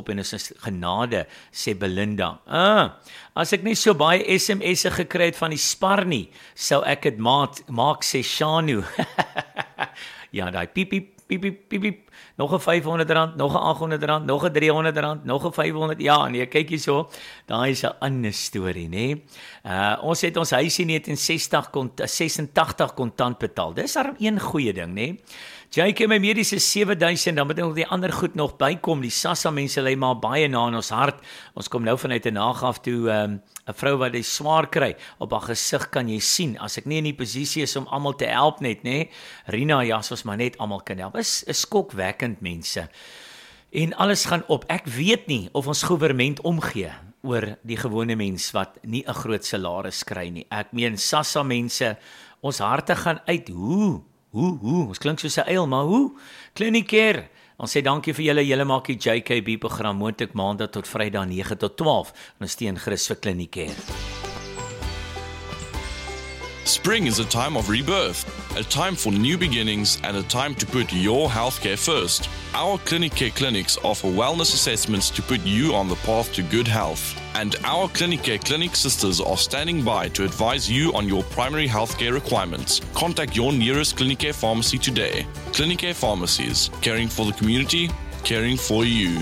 op en is 'n genade, sê Belinda. As ek nie so baie SMS'e gekry het van die Spar nie, sou ek dit maak, sê Shanu. Ja, daai piep, piep, piep, piep, piep. Nog 'n R500, nog 'n R800, nog 'n R300, nog 'n R500. Ja, nee, kyk hierso. Daai is 'n ander storie, nê. Ons het ons huisie in 1986 kontant betaal. Dis daar een goeie ding, nê. JK, my mediese is 7000, dan moet nog die ander goed nog bykom. Die SASSA mense lê maar baie na in ons hart. Ons kom nou vanuit 'n nag af toe 'n vrou wat dit swaar kry. Op haar gesig kan jy sien, as ek nie in die posisie is om almal te help net, nê. Rina, ja, ons maar net almal kan help. Is skokwekkend, mense. En alles gaan op. Ek weet nie of ons regering omgee oor die gewone mens wat nie 'n groot salaris kry nie. Ek meen SASSA mense, ons harte gaan uit. Hoe? Ons klink soos 'n eil, maar hoe? Kliniekeer. Ons sê dankie vir julle maak die JKB program moontlik maandag tot Vrydag 9 tot 12. Ons steun Chris vir Kliniekeer. Spring is a time of rebirth, a time for new beginnings and a time to put your healthcare first. Our Clinicare clinics offer wellness assessments to put you on the path to good health. And our Clinicare clinic sisters are standing by to advise you on your primary healthcare requirements. Contact your nearest Clinicare pharmacy today. Clinicare Pharmacies, caring for the community, caring for you.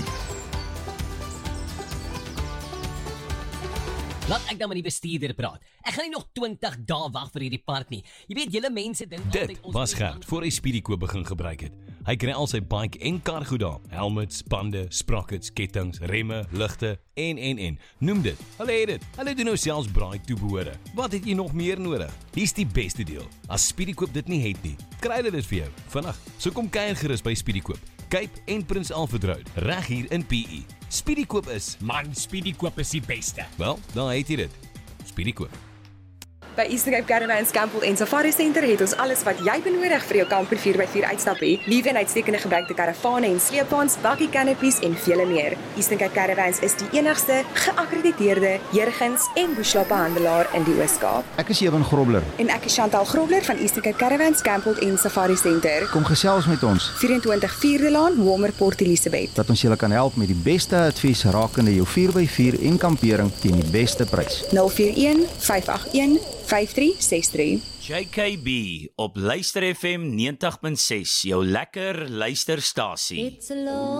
Laat ek dan met die bestuurder praat. Ek gaan nie nog 20 dae wag vir hierdie part nie. Jy weet, julle mense dink altyd Dit was Gert voor hy Speedykoop begin gebruik het. Hy kry al sy bike en kar goed daar. Helmets, bande, sprockets, kettinge, remme, ligte en. Noem dit. Hulle het dit. Hulle doen nou selfs braai toebehore. Wat het jy nog meer nodig? Hier's die beste deel. As Speedykoop dit nie het nie, kry hulle dit vir jou vinnig. So kom kuier gerus by Speedykoop. Cape en Prins Alfred Road, reg hier in PE. Speedykoop is, Man, Speedykoop is die beste. wel, dan het jy dit. Speedykoop. By Eastern Cape Caravans, Campbell en Safari Center het ons alles wat jy benodig vir jou kamper 4x4 uitstap hê. Liewe en uitstekende gebruikte karavane en sleepwaens, bakkie canopies en vele meer. Eastern Cape Caravans is die enigste geakkrediteerde Jurgens en Bushla-handelaar in die Oos-Kaap. Ek is Ewan Grobler. En ek is Chantal Grobler van Eastern Cape Caravans, Campbell en Safari Center. Kom gesels met ons, 24 Vierde Laan, Walmer, Port Elizabeth. dat ons julle kan help met die beste advies rakende jou 4x4 en kampering teen die beste prys. 041 581 5363. JKB op Luister FM 90.6, jou lekker luisterstasie.